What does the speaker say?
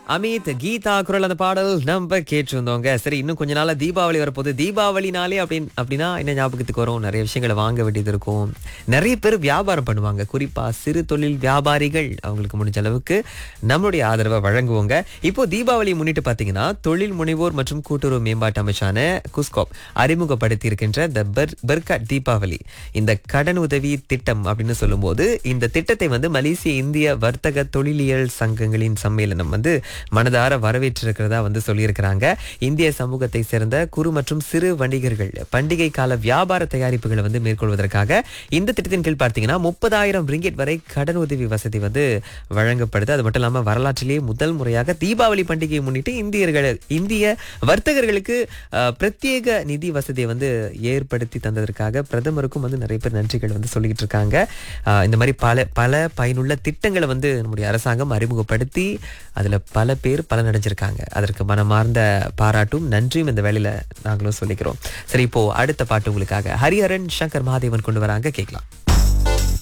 அமித் கீதா குரல் அந்த பாடல் நம்ம கேட்டிருந்தோங்க. சரி, இன்னும் கொஞ்ச நாள்ல தீபாவளி வரப்போகுது. தீபாவளினாலே அப்படின்னா என்ன ஞாபகத்துக்கு வரும்? நிறைய விஷயங்களை வாங்க வேண்டியது இருக்கும். நிறைய பேர் வியாபாரம் பண்ணுவாங்க. குறிப்பா சிறு தொழில் வியாபாரிகள், அவங்களுக்கு முடிஞ்ச அளவுக்கு நம்மளுடைய ஆதரவை வழங்குவோங்க. இப்போ தீபாவளியை முன்னிட்டு பாத்தீங்கன்னா, தொழில் முனைவோர் மற்றும் கூட்டுறவு மேம்பாட்டு அமைச்சான குஸ்கோப் அறிமுகப்படுத்தி இருக்கின்ற த பெர்காட் தீபாவளி, இந்த கடன் உதவி திட்டம் அப்படின்னு சொல்லும்போது, இந்த திட்டத்தை மலேசிய இந்திய வர்த்தக தொழிலியல் சங்கங்களின் சம்மேளனம் மனதார வரவேற்றிருக்கிறதா சொல்லியிருக்கிறாங்க. இந்திய சமூகத்தை சேர்ந்த குறு மற்றும் சிறு வணிகர்கள் பண்டிகை கால வியாபார தயாரிப்புகளை மேற்கொள்வதற்காக இந்த திட்டத்தின் கீழ் பார்த்தீங்கன்னா 30,000 ரிங்கெட் வரை கடன் உதவி வசதி வழங்கப்படுது. அது மட்டும் இல்லாம வரலாற்றிலேயே முதல் முறையாக தீபாவளி பண்டிகையை முன்னிட்டு இந்திய வர்த்தகர்களுக்கு பிரத்யேக நிதி வசதியை ஏற்படுத்தி தந்ததற்காக பிரதமருக்கும் நிறைய பேர் நன்றிகள் சொல்லிக்கிட்டு இருக்காங்க. இந்த மாதிரி பல பயனுள்ள திட்டங்களை நம்முடைய அரசாங்கம் அறிமுகப்படுத்தி அதுல பல பேர் பலனடைஞ்சிருக்காங்க. அதற்கு மனமார்ந்த பாராட்டும் நன்றியும் இந்த வேளையில நாங்களும் சொல்லிக்கிறோம். சரி, இப்போ அடுத்த பாட்டு உங்களுக்காக ஹரிஹரன் சங்கர் மகாதேவன் கொண்டு வராங்க, கேட்கலாம்.